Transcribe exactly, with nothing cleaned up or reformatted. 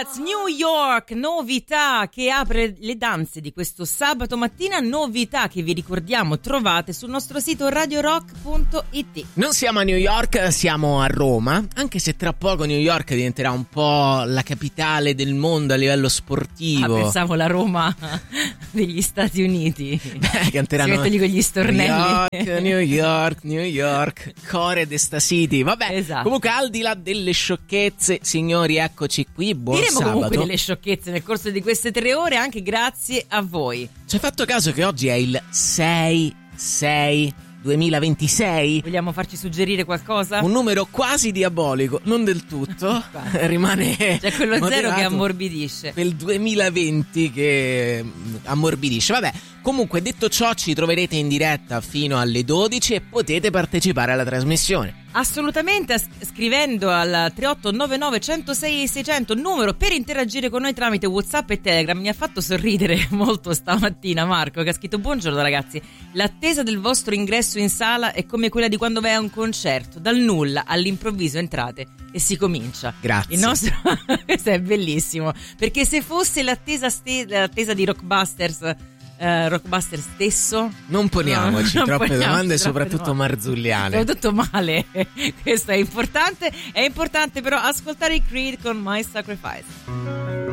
That's New York, novità che apre le danze di questo sabato mattina, novità che vi ricordiamo trovate sul nostro sito radio rock punto it. Non siamo a New York, siamo a Roma, anche se tra poco New York diventerà un po' la capitale del mondo a livello sportivo. Ah, pensavo la Roma degli Stati Uniti. Beh, canteranno si mettono con gli stornelli. New York, New York, New York, Core d'Esta City. Vabbè, esatto. Comunque al di là delle sciocchezze, signori, eccoci qui, buon Diremo sabato. Comunque delle sciocchezze nel corso di queste tre ore, anche grazie a voi. Ci hai fatto caso che oggi è il sei sei duemilaventisei? Vogliamo farci suggerire qualcosa? Un numero quasi diabolico, non del tutto, rimane c'è quello moderato. Zero che ammorbidisce. Quel duemilaventi che ammorbidisce. Vabbè, comunque detto ciò ci troverete in diretta fino alle dodici e potete partecipare alla trasmissione. Assolutamente, scrivendo al tre otto nove nove uno zero sei sei zero zero, numero per interagire con noi tramite WhatsApp e Telegram. Mi ha fatto sorridere molto stamattina Marco, che ha scritto: buongiorno ragazzi, l'attesa del vostro ingresso in sala è come quella di quando vai a un concerto, dal nulla all'improvviso entrate e si comincia. Grazie. Il nostro questo è bellissimo, perché se fosse l'attesa, ste... l'attesa di Rockbusters, Uh, Rockbuster stesso, non poniamoci no, troppe non domande, troppe soprattutto domande. marzulliane. Soprattutto male. Questo è importante. È importante però ascoltare i Creed con My Sacrifice.